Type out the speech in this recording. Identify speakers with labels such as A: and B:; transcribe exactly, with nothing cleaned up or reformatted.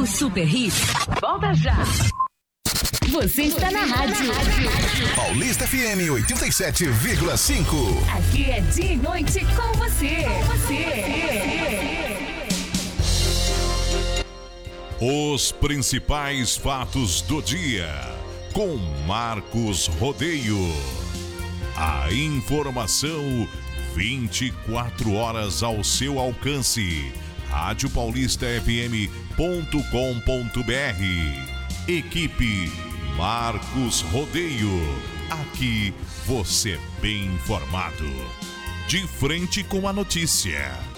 A: Super Hits volta já. Você está na rádio
B: Paulista F M oitenta e sete vírgula cinco.
A: Aqui é dia e noite com você. Com você.
C: Os principais fatos do dia com Marcos Rodeio. A informação vinte e quatro horas ao seu alcance. rádio paulista f m ponto com ponto b r. Equipe Marcos Rodeio. Aqui você bem informado. De frente com a notícia.